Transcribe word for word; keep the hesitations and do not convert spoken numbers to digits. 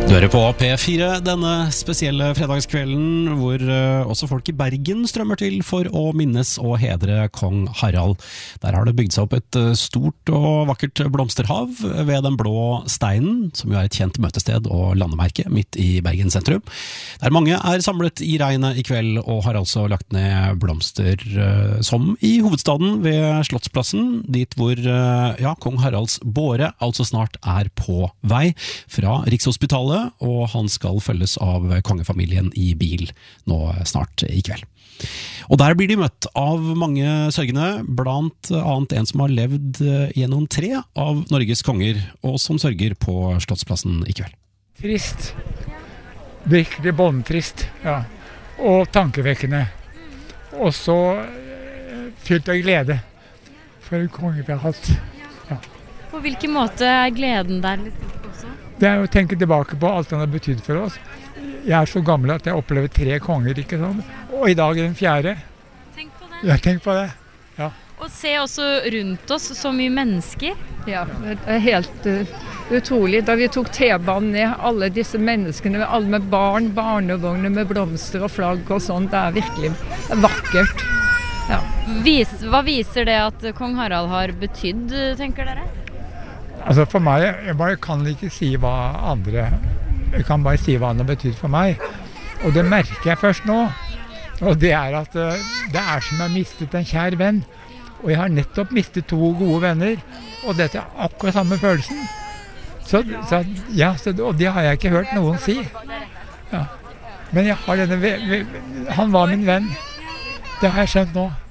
Du hører på P fire denne spesielle fredagskvelden, hvor uh, også folk i Bergen strømmer til for å minnes og hedre kong Harald. Der har det bygd seg opp et uh, stort og vakkert blomsterhav ved den blå steinen, som jo er et kjent møtested og landemerke midt i Bergen sentrum. Der mange er samlet i regnet i kveld, og har altså lagt ned blomster uh, som i hovedstaden ved Slottsplassen, dit hvor uh, ja, kong Haralds båre altså snart er på vei fra Rikshospitalet, og han skal følges av kongefamilien i bil nå snart i kveld. Og der blir de møtt av mange sørgende, blant annet en som har levd gjennom tre av Norges konger, og som sørger på Slottsplassen i kveld. Trist. Virkelig båndtrist, ja. Og tankevekkende. Og så fylt av glede for en konge vi har hatt. Ja. På hvilken måte er gleden der litt også? Det er å tenke tilbake på alt han har betydd for oss. Jeg er så gammel at jeg opplever tre konger, ikke sant? Og i dag er den fjerde. Tenk på det. Ja, tenk på det. Ja. Og se også rundt oss så mye mennesker. Ja, det er helt uh, utrolig. Da vi tok T-banen ned, alle disse menneskene, alle med barn, barnevogner med blomster og flagg og sånt, det er virkelig vakkert. Ja. Vis, hva viser det at kong Harald har betydd, tenker dere? Altså for meg, jeg bare kan ikke si hva andre, jeg kan bare si hva han har betydd for meg. Og det merker jeg først nå. Og det er at uh, det er som jeg har mistet en kjær venn. Og jeg har nettopp mistet to gode venner. Og dette er akkurat samme følelsen. Så, så, ja, så, og det har jeg ikke hørt noen si. Ja. Men jeg har denne, han var min venn. Det har jeg skjønt nå.